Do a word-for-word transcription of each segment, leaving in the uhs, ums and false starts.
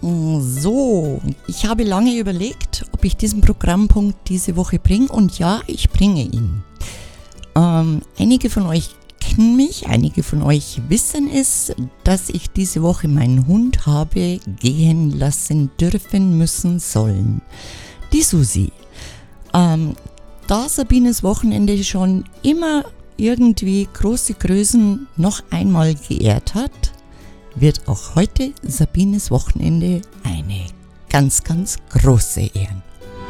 So, ich habe lange überlegt, ob ich diesen Programmpunkt diese Woche bringe und ja, ich bringe ihn. Ähm, einige von euch kennen mich, einige von euch wissen es, dass ich diese Woche meinen Hund habe gehen lassen dürfen, müssen, sollen. Die Susi. Ähm, da Sabines Wochenende schon immer irgendwie große Größen noch einmal geehrt hat, wird auch heute Sabines Wochenende eine ganz, ganz große ehren.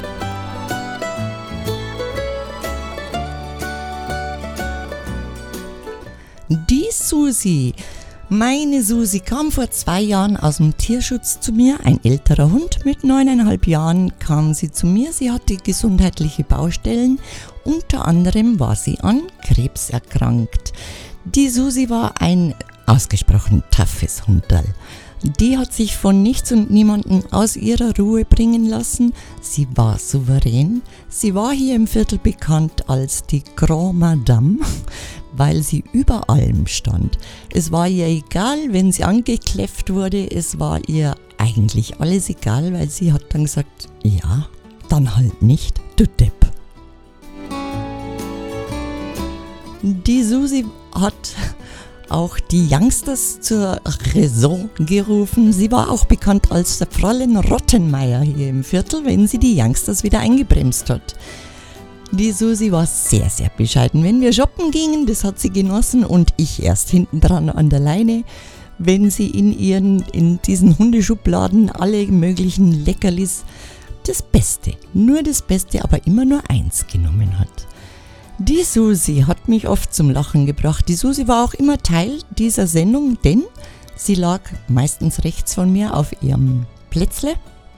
Die Susi, meine Susi, kam vor zwei Jahren aus dem Tierschutz zu mir. Ein älterer Hund mit neuneinhalb Jahren kam sie zu mir. Sie hatte gesundheitliche Baustellen. Unter anderem war sie an Krebs erkrankt. Die Susi war ein ausgesprochen toughes Hunderl. Die hat sich von nichts und niemanden aus ihrer Ruhe bringen lassen. Sie war souverän. Sie war hier im Viertel bekannt als die Grand Madame, weil sie über allem stand. Es war ihr egal, wenn sie angekläfft wurde. Es war ihr eigentlich alles egal, weil sie hat dann gesagt, ja, dann halt nicht, du Depp. Die Susi hat auch die Youngsters zur Raison gerufen. Sie war auch bekannt als der Fräulein Rottenmeier hier im Viertel, wenn sie die Youngsters wieder eingebremst hat. Die Susi war sehr, sehr bescheiden. Wenn wir shoppen gingen, das hat sie genossen und ich erst hinten dran an der Leine, wenn sie in ihren, in diesen Hundeschubladen alle möglichen Leckerlis das Beste, nur das Beste, aber immer nur eins genommen hat. Die Susi hat mich oft zum Lachen gebracht. Die Susi war auch immer Teil dieser Sendung, denn sie lag meistens rechts von mir auf ihrem Plätzle.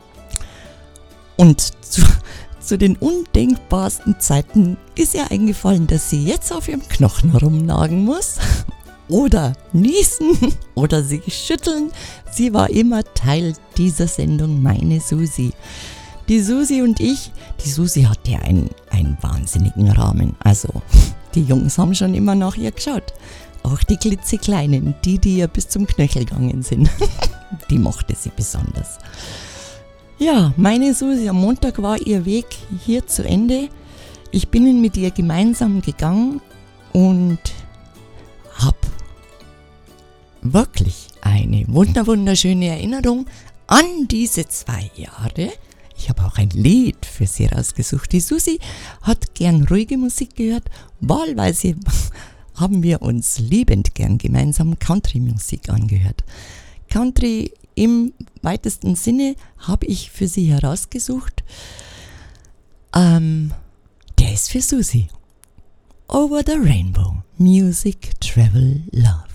Und zu, zu den undenkbarsten Zeiten ist ihr eingefallen, dass sie jetzt auf ihrem Knochen rumnagen muss oder niesen oder sich schütteln. Sie war immer Teil dieser Sendung, meine Susi. Die Susi und ich, die Susi hatte einen, einen wahnsinnigen Rahmen. Also, die Jungs haben schon immer nach ihr geschaut. Auch die klitzekleinen, die, die ihr bis zum Knöchel gegangen sind. Die mochte sie besonders. Ja, meine Susi, am Montag war ihr Weg hier zu Ende. Ich bin mit ihr gemeinsam gegangen und habe wirklich eine wunder wunderschöne Erinnerung an diese zwei Jahre. Ich habe auch ein Lied für sie rausgesucht. Die Susi hat gern ruhige Musik gehört. Wahlweise haben wir uns liebend gern gemeinsam Country-Musik angehört. Country im weitesten Sinne habe ich für sie herausgesucht. Ähm, der ist für Susi. Over the Rainbow. Music, Travel, Love.